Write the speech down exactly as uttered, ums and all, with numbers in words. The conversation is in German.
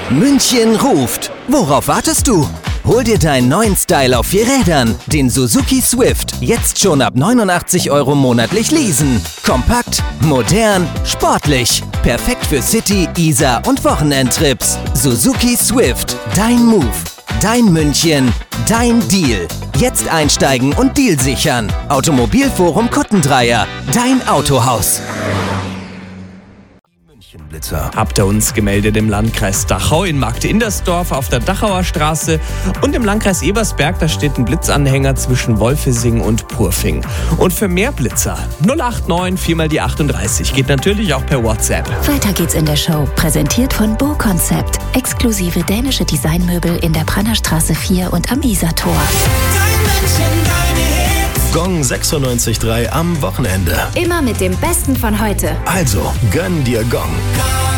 München ruft. Worauf wartest du? Hol dir deinen neuen Style auf vier Rädern, den Suzuki Swift, jetzt schon ab neunundachtzig Euro monatlich leasen. Kompakt, modern, sportlich. Perfekt für City, Isar und Wochenendtrips. Suzuki Swift, dein Move, dein München, dein Deal. Jetzt einsteigen und Deal sichern. Automobilforum Kuttendreier, dein Autohaus. Blitzer. Habt ihr uns gemeldet im Landkreis Dachau in Markt-Indersdorf auf der Dachauer Straße und im Landkreis Ebersberg, da steht ein Blitzanhänger zwischen Wolfesing und Purfing. Und für mehr Blitzer null acht neun vier mal die achtunddreißig geht natürlich auch per WhatsApp. Weiter geht's in der Show, präsentiert von Bo Concept. Exklusive dänische Designmöbel in der Brannerstraße vier und am Isartor. Gong sechsundneunzig Komma drei am Wochenende. Immer mit dem Besten von heute. Also, gönn dir Gong.